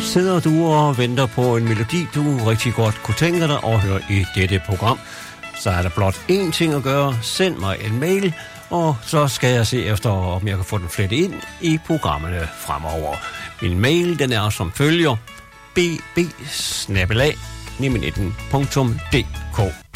Sidder du og venter på en melodi, du rigtig godt kunne tænke dig at høre i dette program, så er der blot én ting at gøre. Send mig en mail, og så skal jeg se efter, om jeg kan få den flettet ind i programmerne fremover. Min mail, den er som følger: bb@919.dk